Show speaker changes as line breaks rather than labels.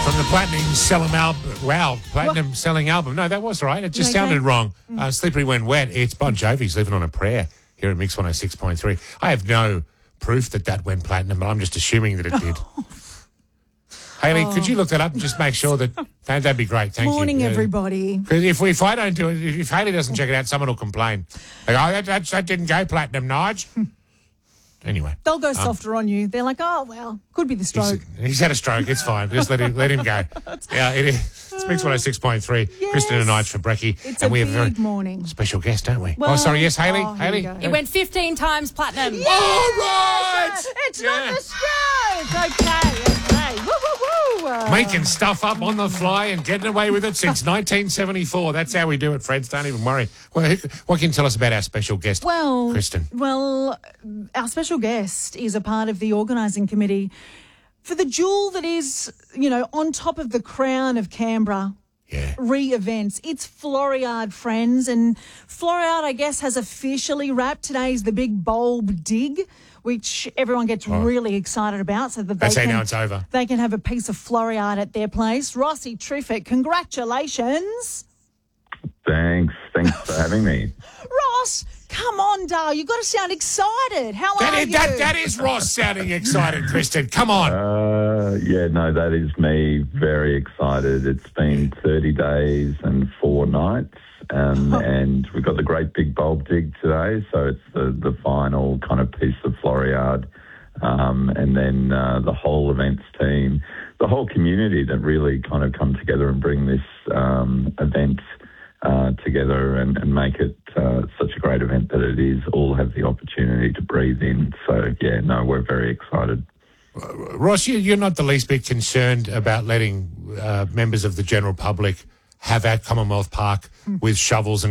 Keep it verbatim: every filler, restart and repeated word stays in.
From the Platinum Selling album. Wow, Platinum what? Selling album. No, that was right. It just
okay?
sounded wrong. Mm. Uh, Slippery When Wet. It's Bon Jovi's Living on a Prayer here at Mix one oh six point three. I have no proof that that went platinum, but I'm just assuming that it did. Hayley, oh. could you look that up and just make sure that... That'd be great. Thank
Morning,
you.
Morning, everybody.
Because if, if I don't do it, if Hayley doesn't check it out, someone will complain. Like, oh, that, that, that didn't go platinum, Nige. Anyway.
They'll go
um,
softer on you. They're like, oh, well, could be the stroke.
He's, he's had a stroke. It's fine. Just let him let him go. Yeah, it is. It's Mix one oh six point three.
Yes.
Kristen and Nige for brekkie.
It's
and
a
we have
big
a very
morning.
Special guest, don't we?
Well,
oh, sorry. Yes, Hayley?
oh,
Hayley?
It
It went fifteen times platinum.
Yes!
All right!
It's
Yeah.
not the stroke. Okay, okay. Woo, woo, woo. Uh,
Making stuff up on the fly and getting away with it since nineteen seventy-four. That's how we do it, friends. Don't even worry. Well, what can you tell us about our special guest,
Well,
Kristen?
Well, our special guest is a part of the organising committee for the jewel that is, you know, on top of the crown of Canberra.
Yeah.
Re-events. It's Floriade, friends, and Floriade, I guess, has officially wrapped. Today's the big bulb dig, which everyone gets oh. really excited about. So that
That's
they
how
can,
now it's over.
They can have a piece of Floriade at their place. Rossi Triffitt, congratulations.
Thanks. Thanks for having me.
Ross, come on, Dale. You've got to sound excited. How
That
are
is,
you?
that, that is Ross sounding excited, Kristen. Come on.
Uh, yeah, no, that is me. Very excited. It's been thirty days and four nights, um, and we've got the great big bulb dig today. So it's the, the final kind of piece of Floriade, um, and then uh, the whole events team, the whole community that really kind of come together and bring this um, event Uh, together and, and make it uh, such a great event that it is, all have the opportunity to breathe in. So, yeah, no, we're very excited.
Uh, Ross, you, you're not the least bit concerned about letting uh, members of the general public have at Commonwealth Park with shovels and